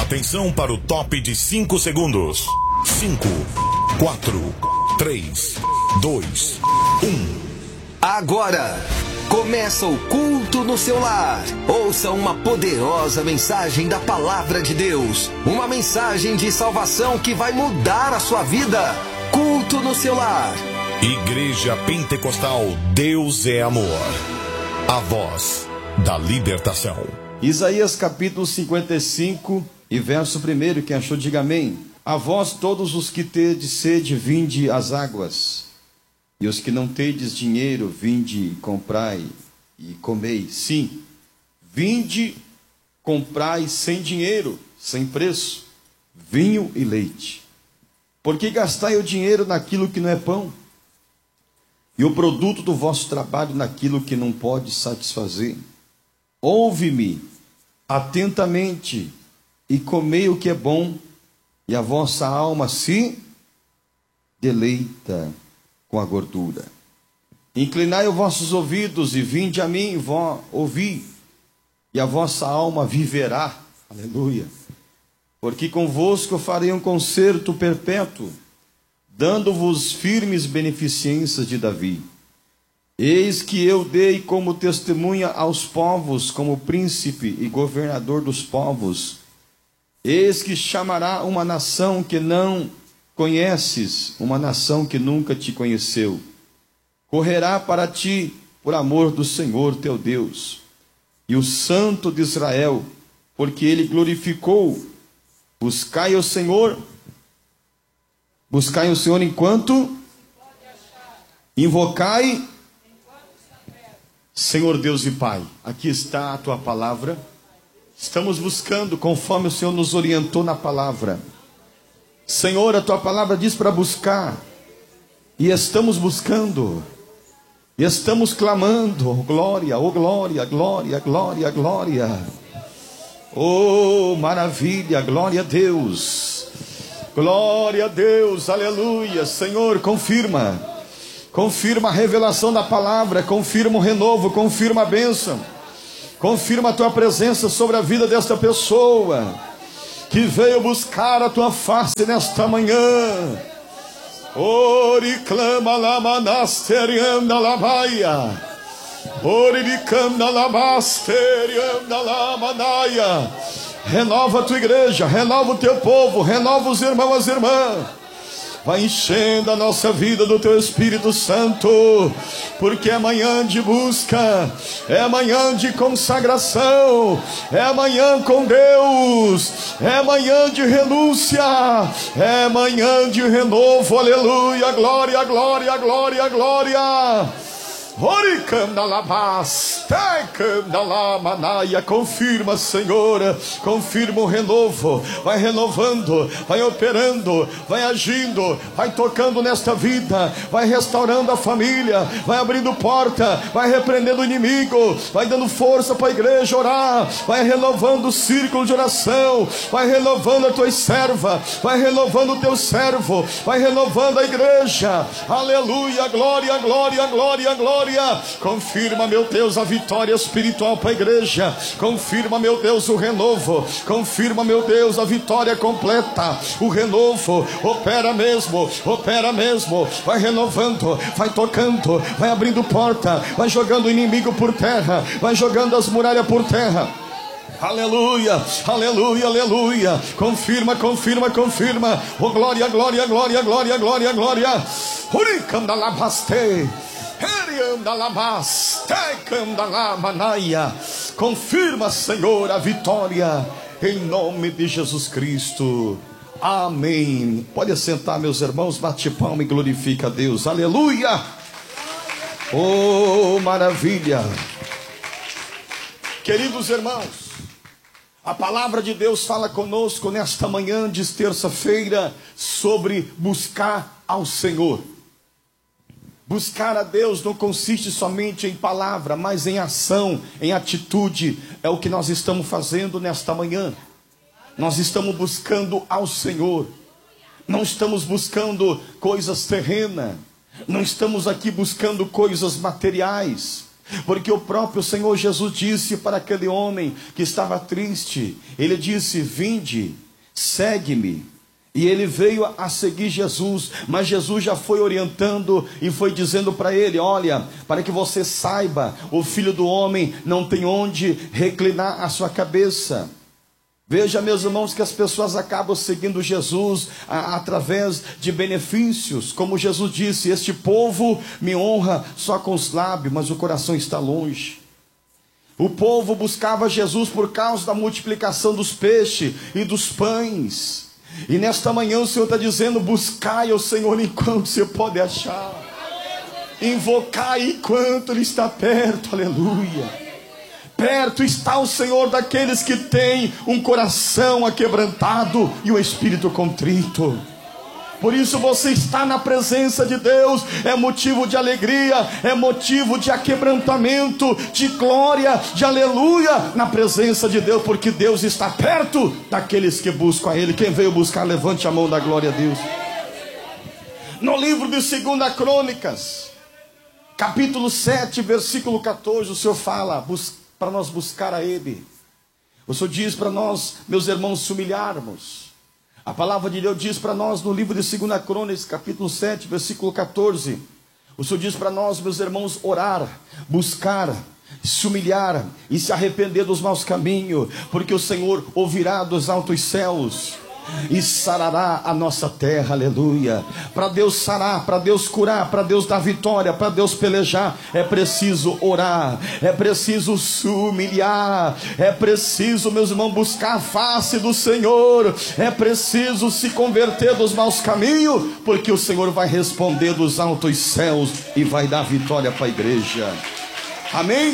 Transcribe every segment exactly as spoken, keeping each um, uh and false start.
Atenção para o top de cinco segundos. cinco, quatro, três, dois, um. Agora começa o culto no seu lar. Ouça uma poderosa mensagem da palavra de Deus. Uma mensagem de salvação que vai mudar a sua vida. Culto no seu lar. Igreja Pentecostal Deus é Amor. A voz da libertação. Isaías capítulo cinquenta e cinco e verso primeiro. Quem achou, diga amém. A vós todos os que tedes sede, vinde às águas. E os que não tedes dinheiro, vinde, comprai e comei. Sim, vinde, comprai sem dinheiro, sem preço, vinho e leite. Porque gastai o dinheiro naquilo que não é pão, e o produto do vosso trabalho naquilo que não pode satisfazer. Ouve-me atentamente e comei o que é bom, e a vossa alma se deleita com a gordura. Inclinai os vossos ouvidos e vinde a mim, vó, ouvi, e a vossa alma viverá. Aleluia. Porque convosco farei um concerto perpétuo, dando-vos firmes beneficências de Davi. Eis que eu dei como testemunha aos povos, como príncipe e governador dos povos. Eis que chamará uma nação que não conheces, uma nação que nunca te conheceu. Correrá para ti por amor do Senhor teu Deus, e o Santo de Israel, porque ele glorificou. Buscai o Senhor, buscai o Senhor enquanto invocai. Senhor Deus e Pai, aqui está a tua palavra. Estamos buscando conforme o Senhor nos orientou na palavra. Senhor, a tua palavra diz para buscar, e estamos buscando, e estamos clamando, oh glória, oh glória, glória, glória, glória, oh maravilha, glória a Deus, glória a Deus, aleluia. Senhor, confirma, confirma a revelação da palavra, confirma o renovo, confirma a bênção, confirma a tua presença sobre a vida desta pessoa que veio buscar a tua face nesta manhã. Ori clama la manasterianda la baia. Ori bicanda la masterianda la manaia. Renova a tua igreja, renova o teu povo, renova os irmãos e as irmãs. Vai enchendo a nossa vida do teu Espírito Santo, porque é manhã de busca, é manhã de consagração, é manhã com Deus, é manhã de renúncia, é manhã de renovo, aleluia, glória, glória, glória, glória. Confirma, Senhor, confirma o renovo. Vai renovando, vai operando, vai agindo, vai tocando nesta vida, vai restaurando a família, vai abrindo porta, vai repreendendo o inimigo, vai dando força para a igreja orar, vai renovando o círculo de oração, vai renovando a tua serva, vai renovando o teu servo, vai renovando a igreja. Aleluia, glória, glória, glória, glória. Confirma, meu Deus, a vitória espiritual para a igreja. Confirma, meu Deus, o renovo. Confirma, meu Deus, a vitória completa. O renovo opera mesmo, opera mesmo. Vai renovando, vai tocando, vai abrindo porta, vai jogando o inimigo por terra, vai jogando as muralhas por terra. Aleluia, aleluia, aleluia. Confirma, confirma, confirma. Oh glória, glória, glória, glória, glória, glória. Uricandalabaste. Confirma, Senhor, a vitória em nome de Jesus Cristo. Amém. Pode assentar, meus irmãos, bate palma e glorifica a Deus. Aleluia. Oh, maravilha. Queridos irmãos, a palavra de Deus fala conosco nesta manhã de terça-feira sobre buscar ao Senhor. Buscar a Deus não consiste somente em palavra, mas em ação, em atitude. É o que nós estamos fazendo nesta manhã. Nós estamos buscando ao Senhor. Não estamos buscando coisas terrenas. Não estamos aqui buscando coisas materiais. Porque o próprio Senhor Jesus disse para aquele homem que estava triste, ele disse: vinde, segue-me. E ele veio a seguir Jesus, mas Jesus já foi orientando e foi dizendo para ele: olha, para que você saiba, o Filho do Homem não tem onde reclinar a sua cabeça. Veja, meus irmãos, que as pessoas acabam seguindo Jesus a, através de benefícios. Como Jesus disse: este povo me honra só com os lábios, mas o coração está longe. O povo buscava Jesus por causa da multiplicação dos peixes e dos pães. E nesta manhã o Senhor está dizendo: buscai ao Senhor enquanto você pode achar, invocai enquanto Ele está perto. Aleluia. Perto está o Senhor daqueles que têm um coração aquebrantado e um espírito contrito. Por isso você está na presença de Deus, é motivo de alegria, é motivo de aquebrantamento, de glória, de aleluia, na presença de Deus, porque Deus está perto daqueles que buscam a Ele. Quem veio buscar, levante a mão da glória a Deus. No livro de segunda Crônicas, capítulo sete, versículo catorze, o Senhor fala para nós buscar a Ele. O Senhor diz para nós, meus irmãos, se humilharmos. A palavra de Deus diz para nós no livro de segunda Crônicas, capítulo sete, versículo catorze. O Senhor diz para nós, meus irmãos, orar, buscar, se humilhar e se arrepender dos maus caminhos, porque o Senhor ouvirá dos altos céus e sarará a nossa terra. Aleluia. Para Deus sarar, para Deus curar, para Deus dar vitória, para Deus pelejar, é preciso orar, é preciso se humilhar, é preciso, meus irmãos, buscar a face do Senhor, é preciso se converter dos maus caminhos, porque o Senhor vai responder dos altos céus e vai dar vitória para a igreja. Amém?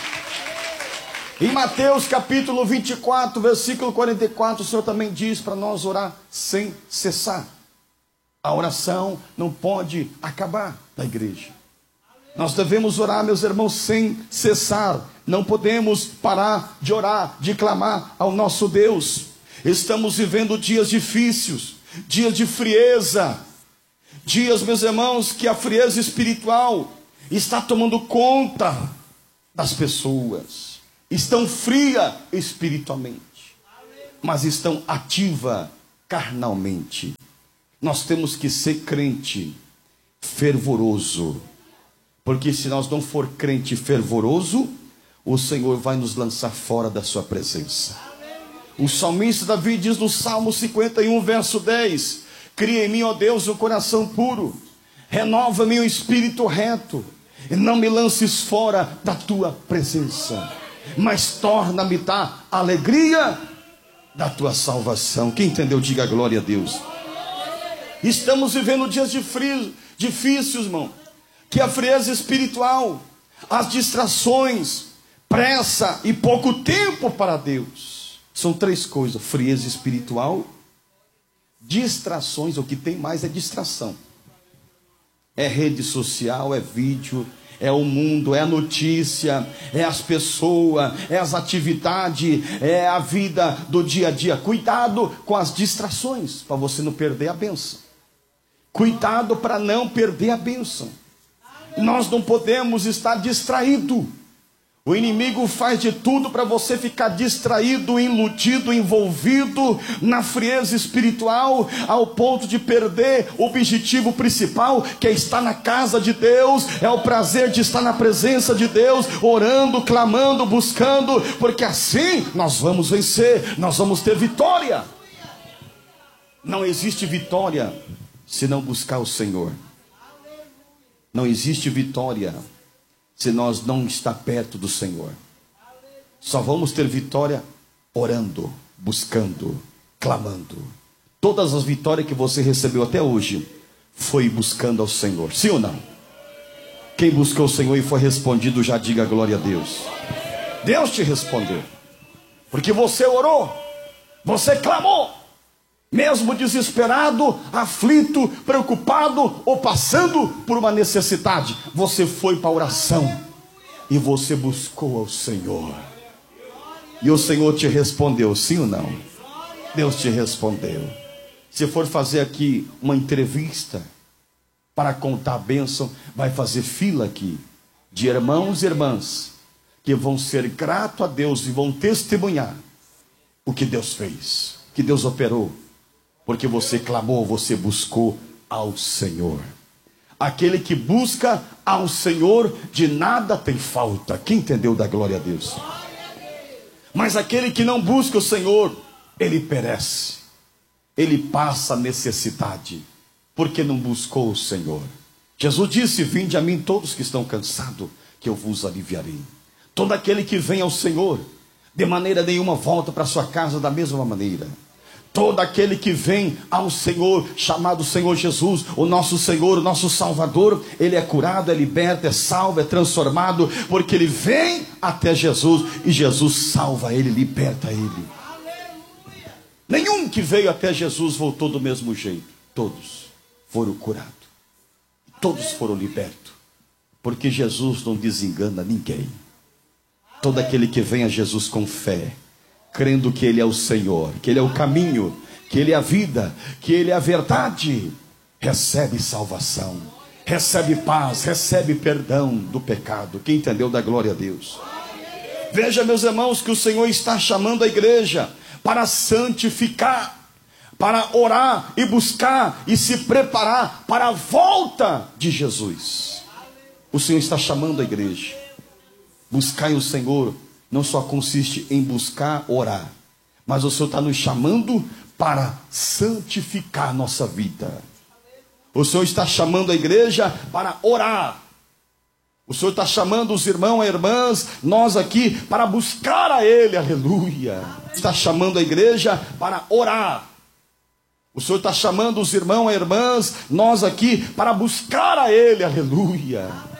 Em Mateus capítulo vinte e quatro, versículo quarenta e quatro, o Senhor também diz para nós orar sem cessar. A oração não pode acabar da igreja. Nós devemos orar, meus irmãos, sem cessar. Não podemos parar de orar, de clamar ao nosso Deus. Estamos vivendo dias difíceis, dias de frieza, dias, meus irmãos, que a frieza espiritual está tomando conta das pessoas. Estão fria espiritualmente, mas estão ativa carnalmente. Nós temos que ser crente fervoroso, porque se nós não for crente fervoroso, o Senhor vai nos lançar fora da sua presença. O salmista Davi diz no Salmo cinquenta e um, verso dez: cria em mim, ó Deus, um coração puro, renova-me o espírito reto, e não me lances fora da tua presença, mas torna-me a alegria da tua salvação. Quem entendeu, diga glória a Deus. Estamos vivendo dias de frio, difíceis, irmão, que a frieza espiritual, as distrações, pressa e pouco tempo para Deus, são três coisas: frieza espiritual, distrações, o que tem mais é distração, é rede social, é vídeo, é o mundo, é a notícia, é as pessoas, é as atividades, é a vida do dia a dia. Cuidado com as distrações, para você não perder a bênção. Cuidado para não perder a bênção. Nós não podemos estar distraídos. O inimigo faz de tudo para você ficar distraído, iludido, envolvido na frieza espiritual, ao ponto de perder o objetivo principal, que é estar na casa de Deus, é o prazer de estar na presença de Deus, orando, clamando, buscando, porque assim nós vamos vencer, nós vamos ter vitória. Não existe vitória se não buscar o Senhor. Não existe vitória se nós não estar perto do Senhor. Só vamos ter vitória orando, buscando, clamando. Todas as vitórias que você recebeu até hoje foi buscando ao Senhor, sim ou não? Quem buscou o Senhor e foi respondido, já diga glória a Deus. Deus te respondeu, porque você orou, você clamou, mesmo desesperado, aflito, preocupado ou passando por uma necessidade, você foi para a oração e você buscou ao Senhor, e o Senhor te respondeu, sim ou não? Deus te respondeu. Se for fazer aqui uma entrevista para contar a bênção, vai fazer fila aqui, de irmãos e irmãs que vão ser gratos a Deus e vão testemunhar o que Deus fez, que Deus operou, porque você clamou, você buscou ao Senhor. Aquele que busca ao Senhor, de nada tem falta. Quem entendeu da glória a Deus? Mas aquele que não busca o Senhor, ele perece, ele passa necessidade, porque não buscou o Senhor. Jesus disse: vinde a mim todos que estão cansados, que eu vos aliviarei. Todo aquele que vem ao Senhor, de maneira nenhuma volta para sua casa da mesma maneira. Todo aquele que vem ao Senhor, chamado Senhor Jesus, o nosso Senhor, o nosso Salvador, ele é curado, é liberto, é salvo, é transformado, porque ele vem até Jesus e Jesus salva ele, liberta ele. Nenhum que veio até Jesus voltou do mesmo jeito. Todos foram curados, todos foram libertos, porque Jesus não desengana ninguém. Todo aquele que vem a Jesus com fé, crendo que Ele é o Senhor, que Ele é o caminho, que Ele é a vida, que Ele é a verdade, recebe salvação, recebe paz, recebe perdão do pecado. Quem entendeu da glória a Deus? Veja, meus irmãos, que o Senhor está chamando a igreja para santificar, para orar e buscar e se preparar para a volta de Jesus. O Senhor está chamando a igreja. Buscar o Senhor não só consiste em buscar, orar, mas o Senhor está nos chamando para santificar a nossa vida. O Senhor está chamando a igreja para orar. O Senhor está chamando os irmãos e irmãs, nós aqui, para buscar a Ele, aleluia. Está chamando a igreja para orar. O Senhor está chamando os irmãos e irmãs, nós aqui, para buscar a Ele, aleluia.